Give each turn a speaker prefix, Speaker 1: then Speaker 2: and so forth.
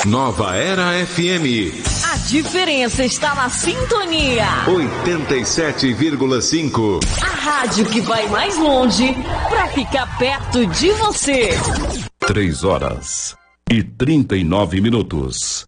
Speaker 1: Nova Era FM.
Speaker 2: A diferença está na sintonia.
Speaker 1: 87,5.
Speaker 2: A rádio que vai mais longe para ficar perto de você.
Speaker 3: 3 horas e 39 minutos.